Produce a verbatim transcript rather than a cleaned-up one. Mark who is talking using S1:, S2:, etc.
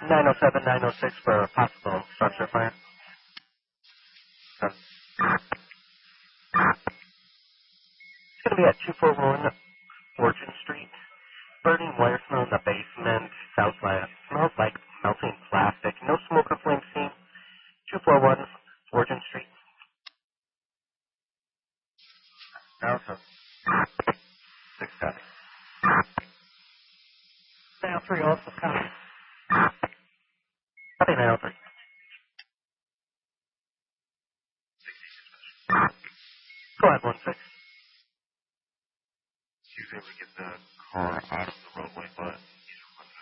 S1: nine oh seven, nine oh six for a possible structure fire. Okay. It's going to be at two forty-one Fortune Street. Burning wire smell in the basement. Smells like, smells like melting plastic. No smoke or flame seen. two forty-one Fortune Street. Alpha. six seven. Now three also copy. Copy now three. Go ahead, one six.
S2: She was able to get the car out of the roadway, but